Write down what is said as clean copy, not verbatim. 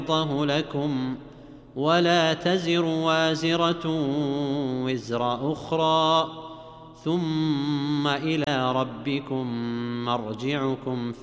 لكم ولا تزر وازرة وزر أخرى ثم إلى ربكم مرجعكم